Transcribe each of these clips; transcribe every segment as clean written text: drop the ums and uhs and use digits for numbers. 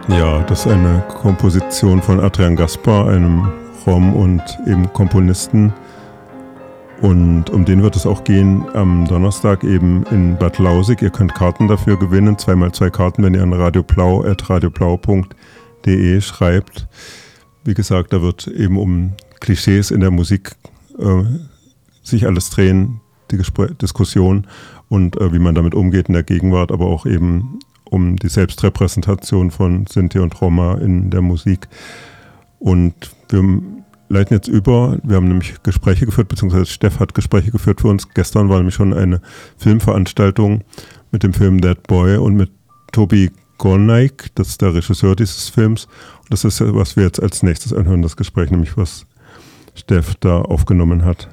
Ja, das ist eine Komposition von Adrian Gaspar, einem Rom und eben Komponisten. Und um den wird es auch gehen am Donnerstag eben in Bad Lausig. Ihr könnt Karten dafür gewinnen, 2x2 Karten, wenn ihr an radioblau@radioblau.de schreibt. Wie gesagt, da wird eben um Klischees in der Musik sich alles drehen, die Diskussion und wie man damit umgeht in der Gegenwart, aber auch eben um die Selbstrepräsentation von Sinti und Roma in der Musik. Und wir leiten jetzt über, wir haben nämlich Gespräche geführt, beziehungsweise Steff hat Gespräche geführt für uns. Gestern war nämlich schon eine Filmveranstaltung mit dem Film That Boy und mit Tobi Gornaik, das ist der Regisseur dieses Films. Und das ist, was wir jetzt als nächstes anhören, das Gespräch, nämlich was Steff da aufgenommen hat.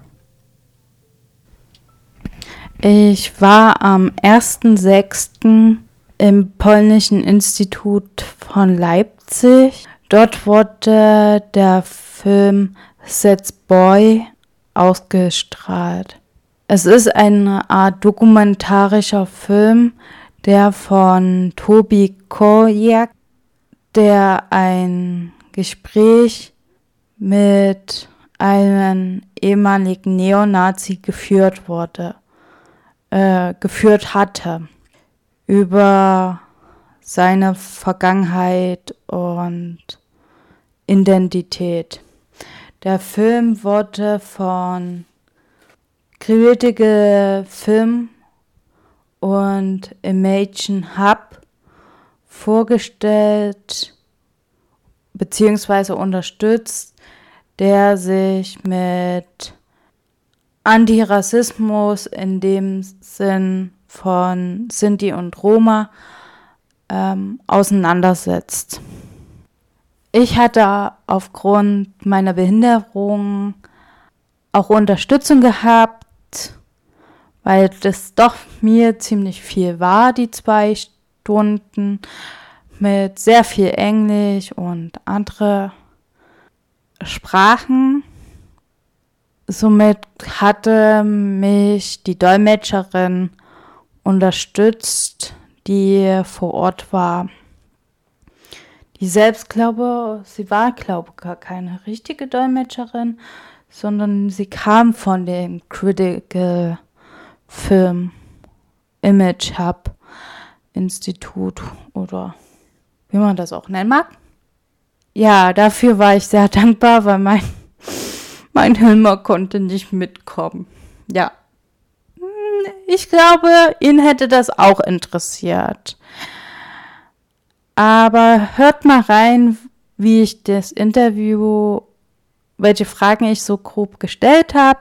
Ich war am 1.6. im Polnischen Institut von Leipzig. Dort wurde der Film That Boy ausgestrahlt. Es ist eine Art dokumentarischer Film, der von Tobi Gornaik, der ein Gespräch mit einem ehemaligen Neonazi geführt hatte über seine Vergangenheit und Identität. Der Film wurde von Critical Film und Imagine Hub vorgestellt bzw. unterstützt, der sich mit Antirassismus in dem Sinn von Sinti und Roma auseinandersetzt. Ich hatte aufgrund meiner Behinderung auch Unterstützung gehabt, weil das doch mir ziemlich viel war, die 2 Stunden mit sehr viel Englisch und andere Sprachen. Somit hatte mich die Dolmetscherin unterstützt, die vor Ort war. Die selbst sie war gar keine richtige Dolmetscherin, sondern sie kam von dem Critical Film Image Hub Institut oder wie man das auch nennen mag. Ja, dafür war ich sehr dankbar, weil mein Hilmer konnte nicht mitkommen. Ja. Ich glaube, ihn hätte das auch interessiert. Aber hört mal rein, wie ich das Interview, welche Fragen ich so grob gestellt habe.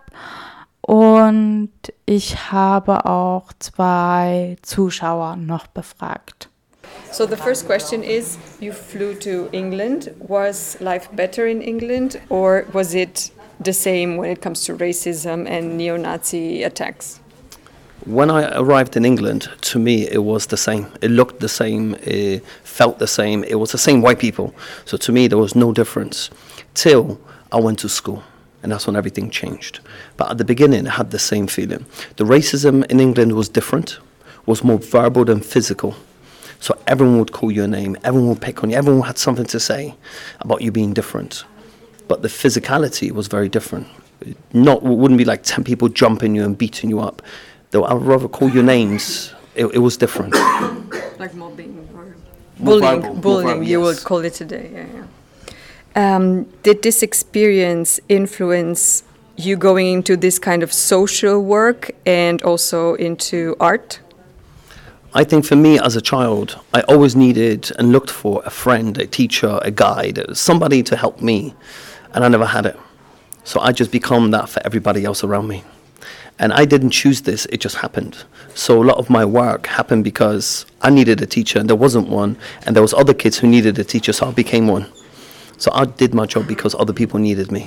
Und ich habe auch 2 Zuschauer noch befragt. So the first question is, you flew to England. Was life better in England or was it the same when it comes to racism and neo-Nazi attacks? When I arrived in England, to me it was the same. It looked the same, it felt the same, it was the same white people. So to me there was no difference till I went to school, and that's when everything changed. But at the beginning I had the same feeling. The racism in England was different, was more verbal than physical. So everyone would call you a name, everyone would pick on you, everyone had something to say about you being different. But the physicality was very different. It wouldn't be like 10 people jumping you and beating you up. Though I would rather call you names, it was different. Like mobbing or bullying, bullying, you would call it today. Yeah. Did this experience influence you going into this kind of social work and also into art? I think for me as a child, I always needed and looked for a friend, a teacher, a guide, somebody to help me, and I never had it. So I just become that for everybody else around me. And I didn't choose this, it just happened. So a lot of my work happened because I needed a teacher and there wasn't one, and there was other kids who needed a teacher, so I became one. So I did my job because other people needed me.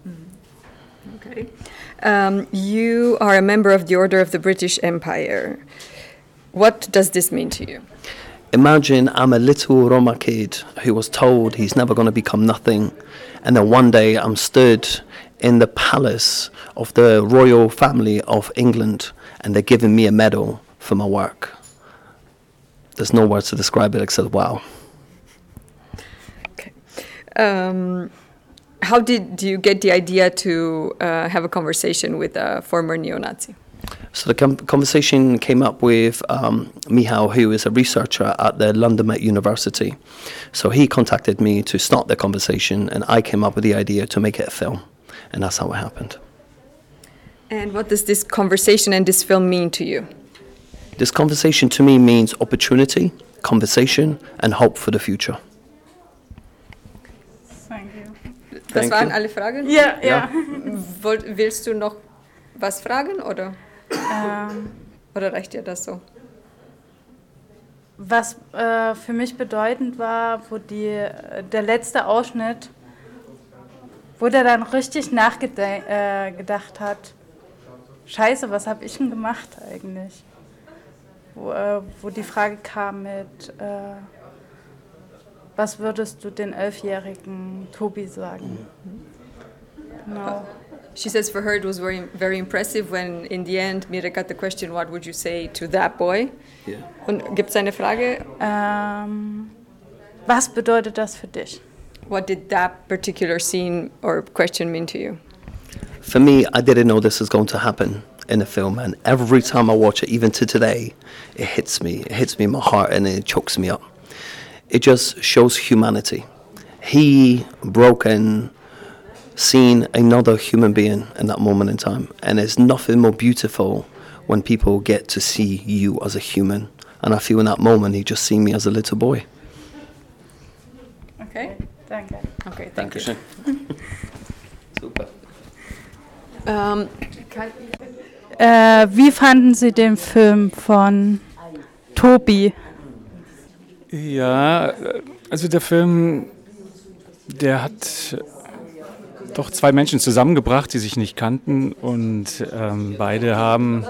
Okay. You are a member of the Order of the British Empire. What does this mean to you? Imagine I'm a little Roma kid who was told he's never going to become nothing, and then one day I'm stood in the palace of the royal family of England, and they're giving me a medal for my work. There's no words to describe it except wow. How did you get the idea to have a conversation with a former neo-Nazi? So the conversation came up with Michał, who is a researcher at the London Met University. So he contacted me to start the conversation, and I came up with the idea to make it a film, and that's how it happened. And what does this conversation and this film mean to you? This conversation to me means opportunity, conversation, and hope for the future. Thank you. Das waren alle Fragen? Ja. Willst du noch was fragen oder reicht dir das so? Was für mich bedeutend war, wo der letzte Ausschnitt, wo der dann richtig nachgedacht hat, Scheiße, was habe ich denn gemacht eigentlich? Wo die Frage kam mit, was würdest du den 11-jährigen Tobi sagen? Genau. She says for her it was very, very impressive when in the end Mira got the question, what would you say to that boy? Yeah. Und gibt es eine Frage? Was bedeutet das für dich? What did that particular scene or question mean to you? For me, I didn't know this was going to happen in the film, and every time I watch it, even to today, it hits me in my heart and it chokes me up. It just shows humanity. He broken, seen another human being in that moment in time, and there's nothing more beautiful when people get to see you as a human. And I feel in that moment he just seen me as a little boy. Okay. Danke. Okay, thank you. Super. Wie fanden Sie den Film von Tobi? Ja, also der Film, der hat doch zwei Menschen zusammengebracht, die sich nicht kannten, und beide haben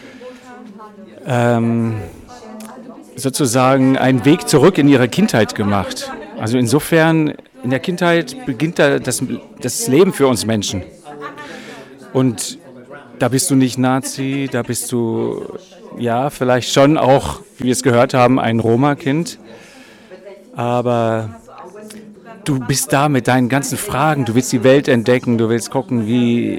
sozusagen einen Weg zurück in ihre Kindheit gemacht. Also insofern, in der Kindheit beginnt da das Leben für uns Menschen. Und da bist du nicht Nazi, da bist du, ja, vielleicht schon auch, wie wir es gehört haben, ein Roma-Kind. Aber du bist da mit deinen ganzen Fragen, du willst die Welt entdecken, du willst gucken, wie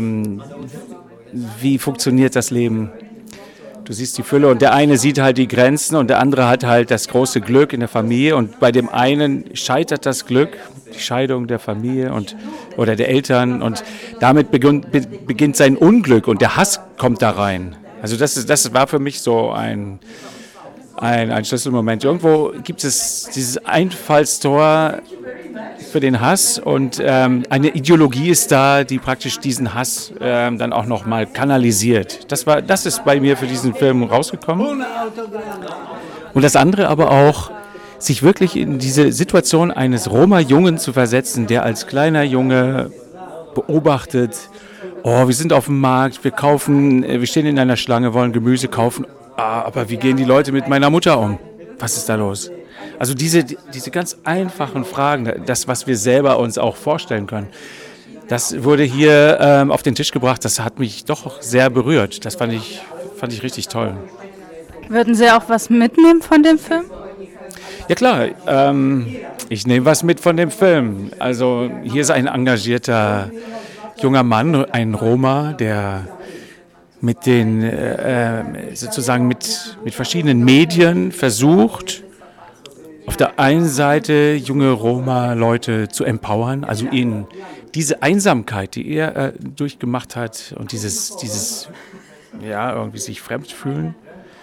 funktioniert das Leben. Du siehst die Fülle und der eine sieht halt die Grenzen und der andere hat halt das große Glück in der Familie, und bei dem einen scheitert das Glück, die Scheidung der Familie oder der Eltern, und damit beginnt sein Unglück und der Hass kommt da rein. Also das war für mich so ein Schlüsselmoment. Irgendwo gibt es dieses Einfallstor für den Hass, und eine Ideologie ist da, die praktisch diesen Hass dann auch nochmal kanalisiert. Das ist bei mir für diesen Film rausgekommen. Und das andere aber auch, sich wirklich in diese Situation eines Roma-Jungen zu versetzen, der als kleiner Junge beobachtet, oh, wir sind auf dem Markt, wir stehen in einer Schlange, wollen Gemüse kaufen, aber wie gehen die Leute mit meiner Mutter um? Was ist da los? Also diese ganz einfachen Fragen, das, was wir selber uns auch vorstellen können, das wurde hier auf den Tisch gebracht. Das hat mich doch sehr berührt. Das fand ich richtig toll. Würden Sie auch was mitnehmen von dem Film? Ja klar, ich nehme was mit von dem Film. Also hier ist ein engagierter junger Mann, ein Roma, der mit den sozusagen mit verschiedenen Medien versucht, auf der einen Seite junge Roma-Leute zu empowern, also ihnen diese Einsamkeit, die er durchgemacht hat, und dieses ja, irgendwie sich fremd fühlen,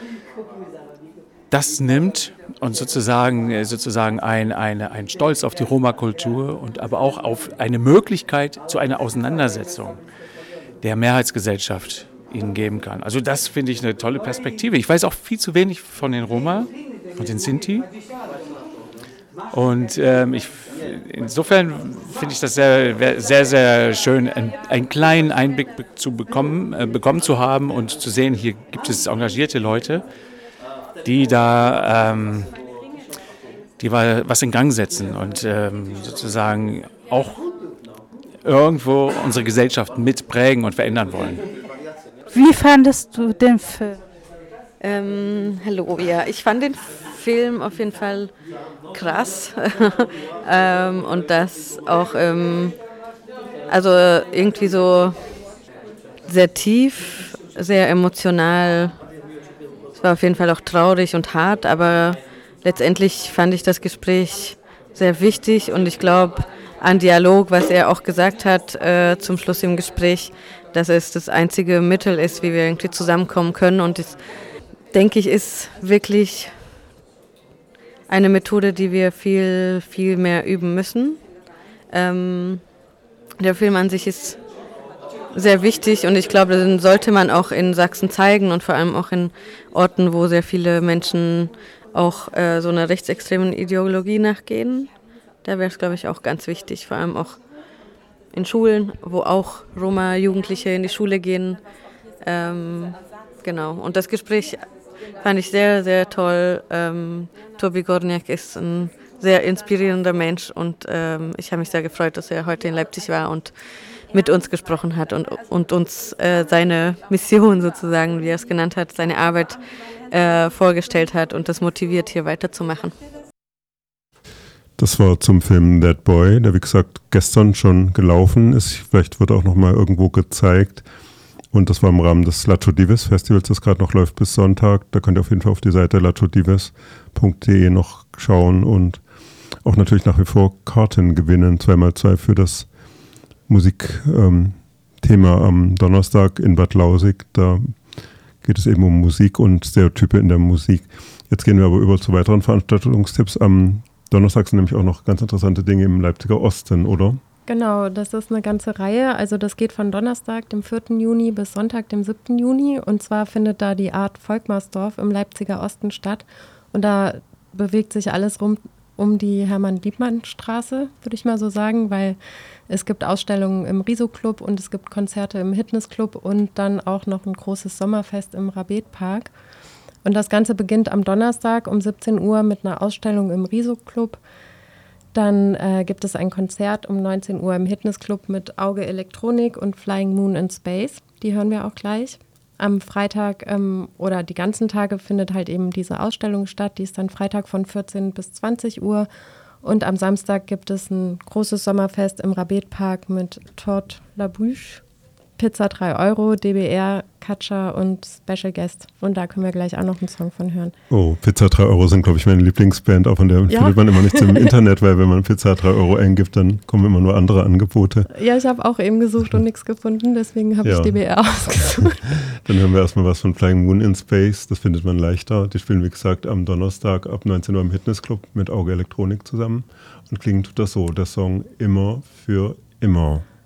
das nimmt und sozusagen ein Stolz auf die Roma-Kultur und aber auch auf eine Möglichkeit zu einer Auseinandersetzung der Mehrheitsgesellschaft ihnen geben kann. Also das finde ich eine tolle Perspektive. Ich weiß auch viel zu wenig von den Roma und den Sinti. Und insofern finde ich das sehr, sehr, sehr schön, einen kleinen Einblick bekommen zu haben und zu sehen, hier gibt es engagierte Leute, die da was in Gang setzen und sozusagen auch irgendwo unsere Gesellschaft mitprägen und verändern wollen. Wie fandest du den Film? Hallo, ja, ich fand den Film auf jeden Fall krass und das auch also irgendwie so sehr tief, sehr emotional. Es war auf jeden Fall auch traurig und hart, aber letztendlich fand ich das Gespräch sehr wichtig und ich glaube an Dialog, was er auch gesagt hat zum Schluss im Gespräch, dass es das einzige Mittel ist, wie wir irgendwie zusammenkommen können und das, denke ich, ist wirklich eine Methode, die wir viel, viel mehr üben müssen. Der Film an sich ist sehr wichtig und ich glaube, den sollte man auch in Sachsen zeigen und vor allem auch in Orten, wo sehr viele Menschen auch so einer rechtsextremen Ideologie nachgehen. Da wäre es, glaube ich, auch ganz wichtig, vor allem auch in Schulen, wo auch Roma-Jugendliche in die Schule gehen. Genau, und das Gespräch fand ich sehr, sehr toll. Tobi Gorniak ist ein sehr inspirierender Mensch und ich habe mich sehr gefreut, dass er heute in Leipzig war und mit uns gesprochen hat und uns seine Mission sozusagen, wie er es genannt hat, seine Arbeit vorgestellt hat und das motiviert, hier weiterzumachen. Das war zum Film That Boy, der wie gesagt gestern schon gelaufen ist. Vielleicht wird er auch noch mal irgendwo gezeigt. Und das war im Rahmen des Lacho Dives Festivals, das gerade noch läuft bis Sonntag. Da könnt ihr auf jeden Fall auf die Seite lachodives.de noch schauen und auch natürlich nach wie vor Karten gewinnen, 2x2 für das Musikthema am Donnerstag in Bad Lausick. Da geht es eben um Musik und Stereotype in der Musik. Jetzt gehen wir aber über zu weiteren Veranstaltungstipps. Am Donnerstag sind nämlich auch noch ganz interessante Dinge im Leipziger Osten, oder? Genau, das ist eine ganze Reihe. Also das geht von Donnerstag, dem 4. Juni bis Sonntag, dem 7. Juni. Und zwar findet da die Art Volkmarsdorf im Leipziger Osten statt. Und da bewegt sich alles um die Hermann-Liebmann-Straße, würde ich mal so sagen, weil es gibt Ausstellungen im Riso-Club und es gibt Konzerte im Hitness-Club und dann auch noch ein großes Sommerfest im Rabet-Park. Und das Ganze beginnt am Donnerstag um 17 Uhr mit einer Ausstellung im Riso-Club. Dann gibt es ein Konzert um 19 Uhr im Hitness-Club mit Auge Elektronik und Flying Moon in Space. Die hören wir auch gleich. Am Freitag oder die ganzen Tage findet halt eben diese Ausstellung statt. Die ist dann Freitag von 14 bis 20 Uhr. Und am Samstag gibt es ein großes Sommerfest im Rabet-Park mit Torte La Bouche, Pizza 3 €, DBR, Katja und Special Guest. Und da können wir gleich auch noch einen Song von hören. Oh, Pizza 3 € sind, glaube ich, meine Lieblingsband. Auch von der findet man immer nichts im Internet, weil wenn man Pizza 3 € eingibt, dann kommen immer nur andere Angebote. Ja, ich habe auch eben gesucht und nichts gefunden, deswegen habe ich DBR ausgesucht. Dann hören wir erstmal was von Flying Moon in Space. Das findet man leichter. Die spielen, wie gesagt, am Donnerstag ab 19 Uhr im Hitness-Club mit Auge Elektronik zusammen. Und klingen tut das so, der Song Immer für immer.